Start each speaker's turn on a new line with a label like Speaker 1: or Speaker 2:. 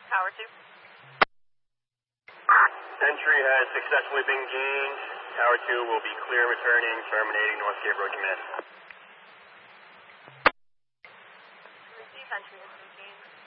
Speaker 1: Tower 2.
Speaker 2: Entry has successfully been gained. Tower 2 will be clear returning, terminating Northgate Road Command.
Speaker 1: Receive entry has been gained.